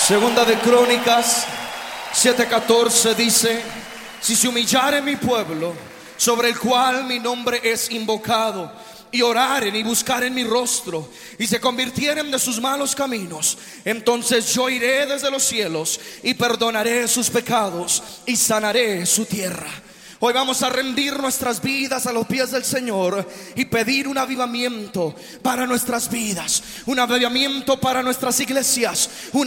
Segunda de Crónicas 7:14 dice: si se humillare mi pueblo, sobre el cual mi nombre es invocado, y oraren y buscaren mi rostro, y se convirtieren de sus malos caminos, entonces yo iré desde los cielos y perdonaré sus pecados y sanaré su tierra. Hoy vamos a rendir nuestras vidas a los pies del Señor y pedir un avivamiento para nuestras vidas, un avivamiento para nuestras iglesias,